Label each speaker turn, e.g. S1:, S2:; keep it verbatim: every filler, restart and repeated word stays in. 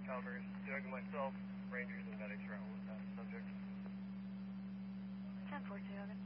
S1: Calgary, Doug and myself, Rangers and medics are out with that subject.
S2: ten four two,